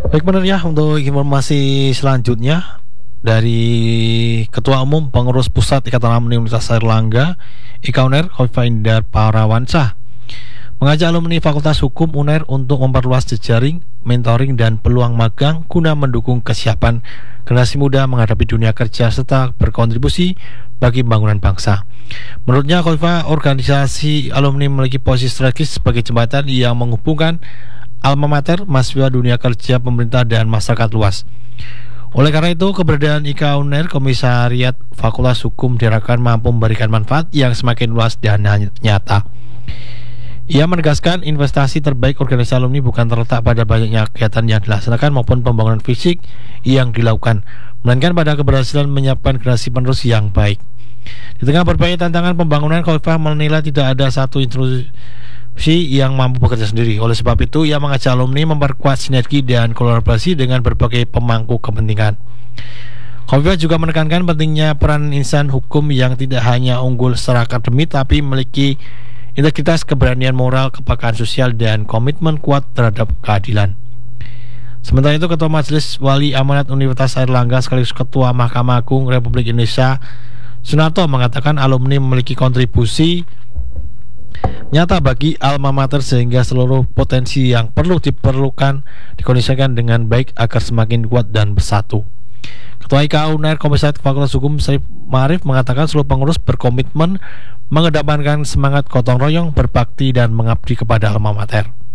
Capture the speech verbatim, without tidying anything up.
Baik benar ya, untuk informasi selanjutnya dari Ketua Umum Pengurus Pusat Ikatan Alumni Universitas Airlangga I K A U N E R Khofifah Indar Parawansa mengajak alumni Fakultas Hukum U N E R untuk memperluas jejaring, mentoring dan peluang magang guna mendukung kesiapan generasi muda menghadapi dunia kerja serta berkontribusi bagi pembangunan bangsa. Menurutnya Khofifah, organisasi alumni memiliki posisi strategis sebagai jembatan yang menghubungkan alma mater, mahasiswa, dunia kerja, pemerintah, dan masyarakat luas. Oleh karena itu, keberadaan I K A U N E R Komisariat Fakultas Hukum diharapkan mampu memberikan manfaat yang semakin luas dan nyata. Ia menegaskan investasi terbaik organisasi alumni bukan terletak pada banyaknya kegiatan yang dilaksanakan maupun pembangunan fisik yang dilakukan, melainkan pada keberhasilan menyiapkan generasi penerus yang baik. Di tengah berbagai tantangan pembangunan, Khofifah menilai tidak ada satu institusi yang mampu bekerja sendiri. Oleh sebab itu, ia mengajak alumni memperkuat sinergi dan kolaborasi dengan berbagai pemangku kepentingan. Khofifah juga menekankan pentingnya peran insan hukum yang tidak hanya unggul secara akademik tapi memiliki integritas, keberanian moral, kepekaan sosial, dan komitmen kuat terhadap keadilan. Sementara itu, Ketua Majelis Wali Amanat Universitas Airlangga sekaligus Ketua Mahkamah Agung Republik Indonesia Sunarto mengatakan alumni memiliki kontribusi nyata bagi alma mater sehingga seluruh potensi yang perlu diperlukan dikondisikan dengan baik agar semakin kuat dan bersatu. Ketua I K A U N E R Komisariat Fakultas Hukum Saif Marif mengatakan seluruh pengurus berkomitmen mengedepankan semangat gotong royong, berbakti dan mengabdi kepada alma mater.